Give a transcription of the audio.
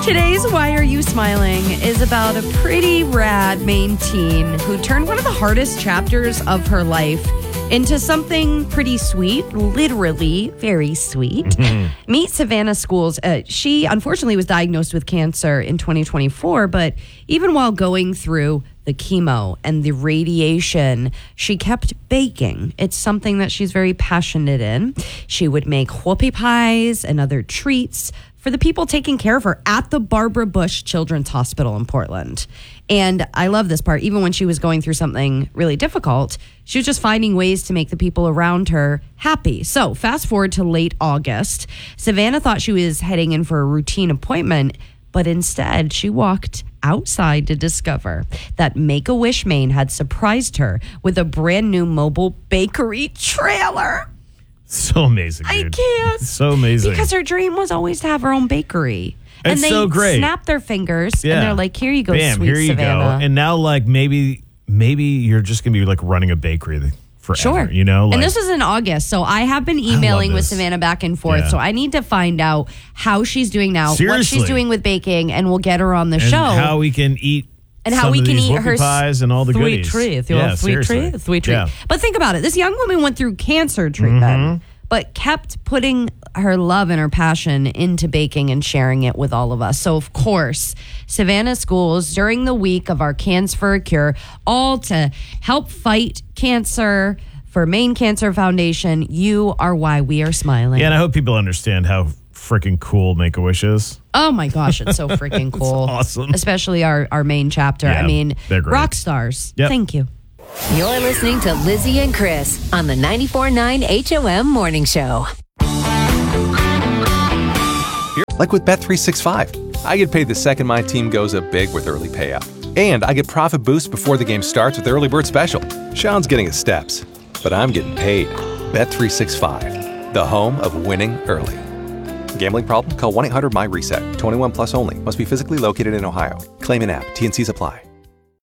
Today's Why Are You Smiling is about a pretty rad Maine teen who turned one of the hardest chapters of her life into something pretty sweet, literally very sweet. Meet Savannah Schools. She unfortunately was diagnosed with cancer in 2024, but even while going through the chemo and the radiation, she kept baking. It's something that she's very passionate in. She would make whoopie pies and other treats for the people taking care of her at the Barbara Bush Children's Hospital in Portland. And I love this part. Even when she was going through something really difficult, she was just finding ways to make the people around her happy. So fast forward to late August, Savannah thought she was heading in for a routine appointment, but instead she walked outside to discover that Make-A-Wish Maine had surprised her with a brand new mobile bakery trailer. So amazing, dude. I can't. So amazing. Because her dream was always to have her own bakery. It's and they so great. snap their fingers and they're like, here you go, Bam, sweet here you Savannah. go. And now, like, maybe you're just going to be, like, running a bakery forever, Sure. you know? Like, and this was in August, so I have been emailing with Savannah back and forth, Yeah. so I need to find out how she's doing now, what Seriously. she's doing with baking, and we'll get her on the and show. how we can eat And how some we of can these eat whoopie her pies and all the sweet goodies. treat. Yeah, Sweet seriously. treat. Sweet treat. Yeah. But think about it. This young woman went through cancer treatment, but kept putting her love and her passion into baking and sharing it with all of us. So, of course, Savannah Schools, during the week of our Cans for a Cure, all to help fight cancer for Maine Cancer Foundation, you are why we are smiling. Yeah, and I hope people understand how freaking cool Make-A-Wish is. Oh my gosh, it's so freaking cool. awesome. Especially our main chapter. Yeah, I mean, they're great. rock stars. Yep. Thank you. You're listening to Lizzie and Chris on the 94.9 HOM Morning Show. Like with Bet365, I get paid the second my team goes up big with early payout. And I get profit boost before the game starts with Early Bird Special. Sean's getting his steps, but I'm getting paid. Bet365, the home of winning early. Gambling problem? Call 1-800-MY-RESET. 21 plus only. Must be physically located in Ohio. Claim in app. T&Cs apply.